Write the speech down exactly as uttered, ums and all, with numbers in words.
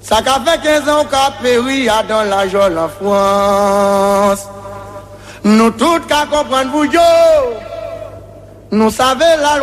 Ça qu'a fait quinze ans qu'a péri dans la joie la France. Nous tous qu'à comprendre vous yo. Nous savons la